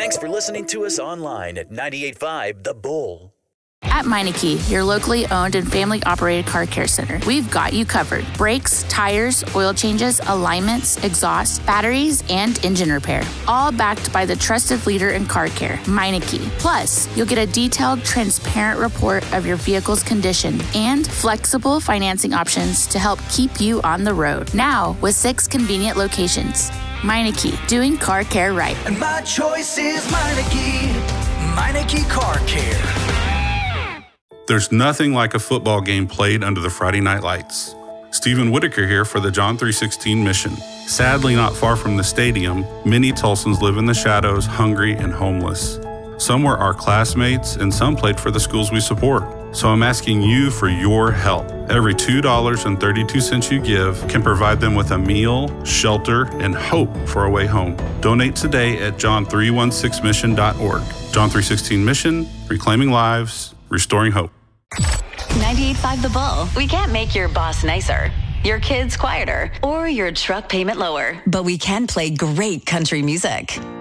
Thanks for listening to us online at 98.5 The Bull. At Meineke, your locally owned and family-operated car care center, we've got you covered. Brakes, tires, oil changes, alignments, exhaust, batteries, and engine repair. All backed by the trusted leader in car care, Meineke. Plus, you'll get a detailed, transparent report of your vehicle's condition and flexible financing options to help keep you on the road. Now, with 6 convenient locations. Meineke, doing car care right. And my choice is Meineke. Meineke Car Care. There's nothing like a football game played under the Friday night lights. Stephen Whitaker here for the John 3:16 mission. Sadly, not far from the stadium, many Tulsans live in the shadows, hungry and homeless. Some were our classmates, and some played for the schools we support. So I'm asking you for your help. Every $2.32 you give can provide them with a meal, shelter, and hope for a way home. Donate today at john316mission.org. John 3:16 Mission, reclaiming lives, restoring hope. 98.5 The Bull. We can't make your boss nicer, your kids quieter, or your truck payment lower, but we can play great country music.